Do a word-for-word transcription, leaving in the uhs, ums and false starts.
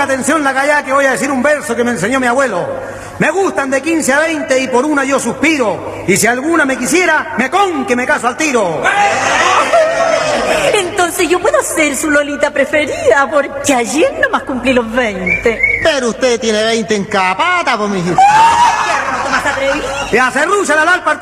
atención la callada que voy a decir un verso que me enseñó mi abuelo. Me gustan de quince a veinte y por una yo suspiro. Y si alguna me quisiera, me con que me caso al tiro. Entonces yo puedo ser su Lolita preferida, porque ayer nomás cumplí los veinte. Pero usted tiene veinte en cada pata, pues, mijito. ¡Oh! ¡Qué más atrevido! Y a Cerrucha la Lalpa